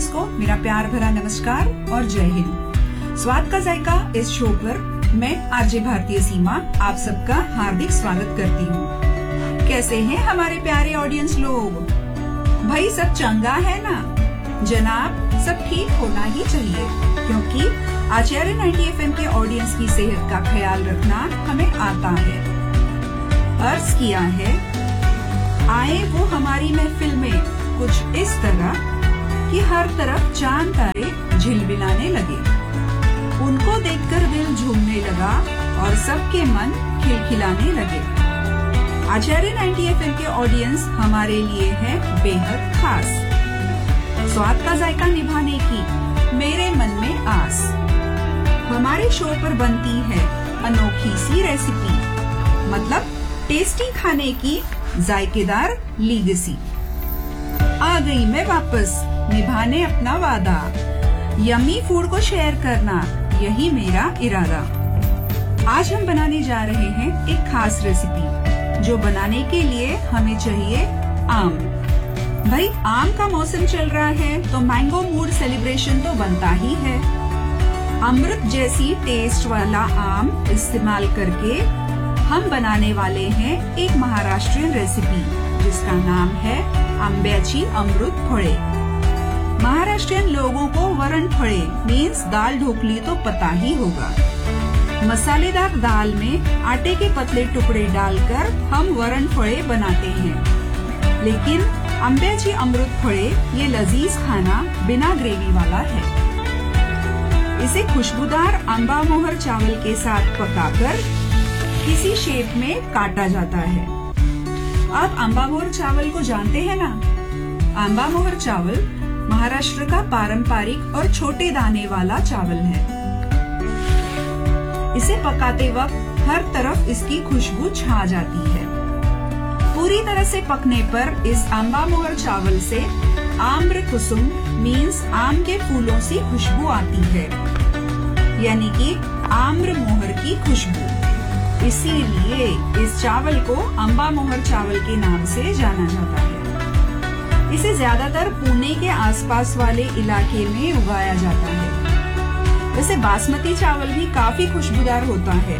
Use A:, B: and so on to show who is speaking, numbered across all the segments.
A: Audience को मेरा प्यार भरा नमस्कार और जय हिंद। स्वाद का जायका इस शो पर मैं आरजे भारतीय सीमा आप सबका हार्दिक स्वागत करती हूँ। कैसे हैं हमारे प्यारे ऑडियंस लोग? भाई सब चंगा है ना? जनाब सब ठीक होना ही चाहिए, क्योंकि आचार्य 90 FM के ऑडियंस की सेहत का ख्याल रखना हमें आता है। अर्ज किया है, आए वो हमारी महफिल में कुछ इस तरह कि हर तरफ चांद तारे झिलमिलाने लगे। उनको देखकर दिल झूमने लगा और सबके मन खिलखिलाने लगे। आचार्य 90 FM के ऑडियंस हमारे लिए है बेहद खास। स्वाद का जायका निभाने की मेरे मन में आस। हमारे शो पर बनती है अनोखी सी रेसिपी, मतलब टेस्टी खाने की जायकेदार लीगेसी। आ गई मैं वापस निभाने अपना वादा, यम्मी फूड को शेयर करना यही मेरा इरादा। आज हम बनाने जा रहे हैं एक खास रेसिपी, जो बनाने के लिए हमें चाहिए आम। भाई आम का मौसम चल रहा है तो मैंगो मूड सेलिब्रेशन तो बनता ही है। अमृत जैसी टेस्ट वाला आम इस्तेमाल करके हम बनाने वाले हैं एक महाराष्ट्रियन रेसिपी, जिसका नाम है आंब्याची अमृत फळे। महाराष्ट्रियन लोगों को वरण फळे मीन्स दाल ढोकली तो पता ही होगा। मसालेदार दाल में आटे के पतले टुकड़े डालकर हम वरण फळे बनाते हैं, लेकिन आंब्याची अमृत फळे ये लजीज खाना बिना ग्रेवी वाला है। इसे खुशबूदार आंबा मोहर चावल के साथ पकाकर किसी शेप में काटा जाता है। आप आंबा मोहर चावल को जानते हैं ना? आंबा मोहर चावल महाराष्ट्र का पारंपरिक और छोटे दाने वाला चावल है। इसे पकाते वक्त हर तरफ इसकी खुशबू छा जाती है। पूरी तरह से पकने पर इस आंबा मोहर चावल से आम्र कुसुम मीन्स आम के फूलों से खुशबू आती है, यानी कि आम्र मोहर की खुशबू। इसीलिए इस चावल को आंबा मोहर चावल के नाम से जाना जाता है। इसे ज्यादातर पुणे के आसपास वाले इलाके में उगाया जाता है। वैसे बासमती चावल भी काफी खुशबूदार होता है।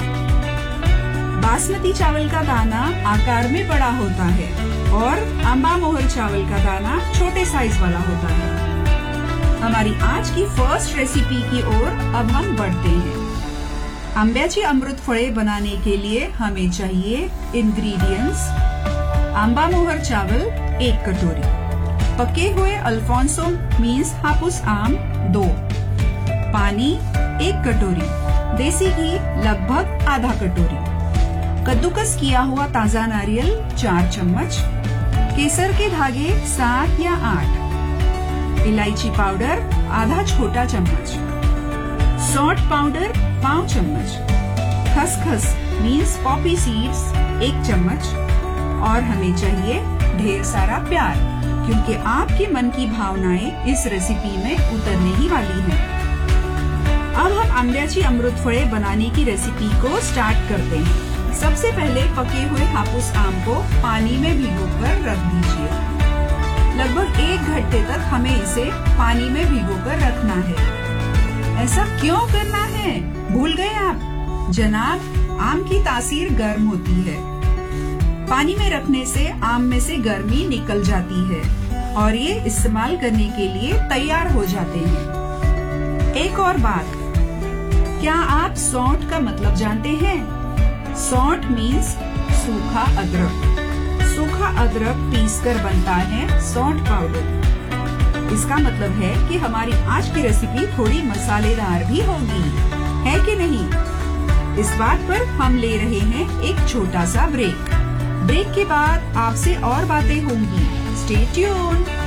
A: बासमती चावल का दाना आकार में बड़ा होता है और आंबा मोहर चावल का दाना छोटे साइज वाला होता है। हमारी आज की फर्स्ट रेसिपी की ओर अब हम बढ़ते हैं। आंब्याची अमृत फळे बनाने के लिए हमें चाहिए इंग्रेडिएंट्स: आंबा मोहर चावल 1 कटोरी, पके हुए अल्फोंसो मीन्स हापुस आम 2, पानी 1 कटोरी, देसी घी लगभग आधा कटोरी, कद्दूकस किया हुआ ताजा नारियल 4 चम्मच, केसर के धागे 7 या 8, इलायची पाउडर आधा छोटा चम्मच, सौंठ पाउडर 5 चम्मच, खसखस मीन्स पॉपी सीड्स 1 चम्मच, और हमें चाहिए ढेर सारा प्यार, क्योंकि आपके मन की भावनाएं इस रेसिपी में उतरने ही वाली हैं। अब हम आंब्याची अमृत फळे बनाने की रेसिपी को स्टार्ट करते हैं। सबसे पहले पके हुए हापुस आम को पानी में भिगोकर रख दीजिए। लगभग 1 घंटे तक हमें इसे पानी में भिगोकर रखना है। ऐसा क्यों करना है? भूल गए आप? जनाब, आम की तासीर गर्म होती है। पानी में रखने से आम में से गर्मी निकल जाती है और ये इस्तेमाल करने के लिए तैयार हो जाते हैं। एक और बात, क्या आप सौंठ का मतलब जानते हैं? सौंठ मीन्स सूखा अदरक। सूखा अदरक पीसकर बनता है सौंठ पाउडर। इसका मतलब है कि हमारी आज की रेसिपी थोड़ी मसालेदार भी होगी, है कि नहीं? इस बात पर हम ले रहे हैं एक छोटा सा ब्रेक। ब्रेक के बाद आपसे और बातें होंगी। Stay tuned.